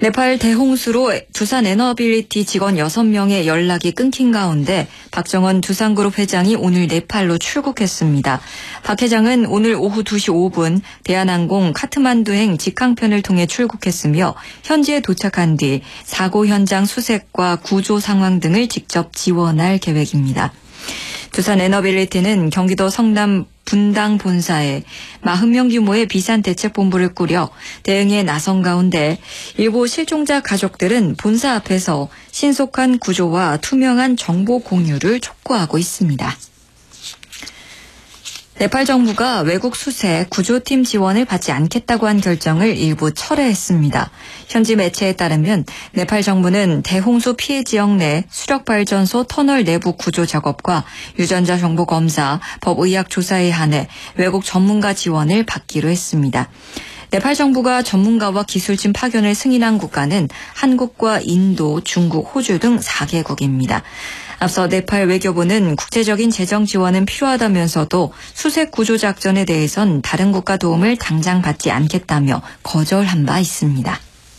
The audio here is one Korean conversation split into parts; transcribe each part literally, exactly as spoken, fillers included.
네팔 대홍수로 두산 에너빌리티 직원 여섯 명의 연락이 끊긴 가운데 박정원 두산그룹 회장이 오늘 네팔로 출국했습니다. 박 회장은 오늘 오후 두 시 오 분 대한항공 카트만두행 직항편을 통해 출국했으며 현지에 도착한 뒤 사고 현장 수색과 구조 상황 등을 직접 지원할 계획입니다. 두산 에너빌리티는 경기도 성남 분당 본사에 사십 명 규모의 비상대책본부를 꾸려 대응에 나선 가운데 일부 실종자 가족들은 본사 앞에서 신속한 구조와 투명한 정보 공유를 촉구하고 있습니다. 네팔 정부가 외국 수색 구조팀 지원을 받지 않겠다고 한 결정을 일부 철회했습니다. 현지 매체에 따르면 네팔 정부는 대홍수 피해 지역 내 수력발전소 터널 내부 구조 작업과 유전자 정보 검사, 법의학 조사에 한해 외국 전문가 지원을 받기로 했습니다. 네팔 정부가 전문가와 기술진 파견을 승인한 국가는 한국과 인도, 중국, 호주 등 네 개국입니다. 앞서 네팔 외교부는 국제적인 재정 지원은 필요하다면서도 수색 구조 작전에 대해선 다른 국가 도움을 당장 받지 않겠다며 거절한 바 있습니다.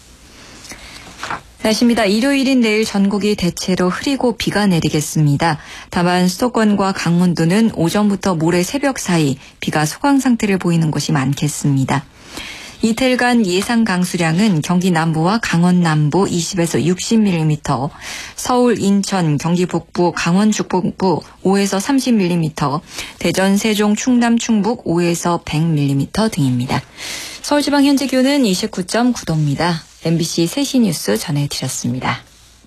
날씨입니다. 일요일인 내일 전국이 대체로 흐리고 비가 내리겠습니다. 다만 수도권과 강원도는 오전부터 모레 새벽 사이 비가 소강 상태를 보이는 곳이 많겠습니다. 이틀간 예상 강수량은 경기 남부와 강원 남부 이십에서 육십 밀리미터, 서울, 인천, 경기 북부, 강원 중북부 오에서 삼십 밀리미터, 대전, 세종, 충남, 충북 오에서 백 밀리미터 등입니다. 서울지방 현재 기온은 이십구 점 구 도입니다. 엠비씨 세 시 뉴스 전해드렸습니다.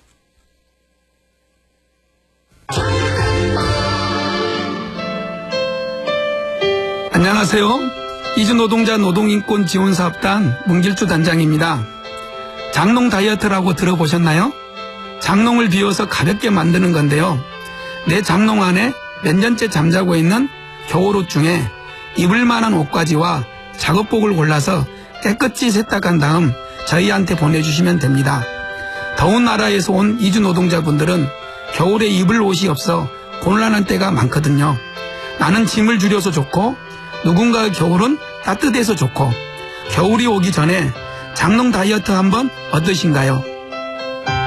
안녕하세요. 이주노동자 노동인권지원사업단 문길주 단장입니다. 장농 다이어트라고 들어보셨나요? 장농을 비워서 가볍게 만드는 건데요. 내 장농 안에 몇 년째 잠자고 있는 겨울옷 중에 입을 만한 옷가지와 작업복을 골라서 깨끗이 세탁한 다음 저희한테 보내주시면 됩니다. 더운 나라에서 온 이주노동자분들은 겨울에 입을 옷이 없어 곤란한 때가 많거든요. 나는 짐을 줄여서 좋고 누군가의 겨울은 따뜻해서 좋고 겨울이 오기 전에 장농 다이어트 한번 어떠신가요?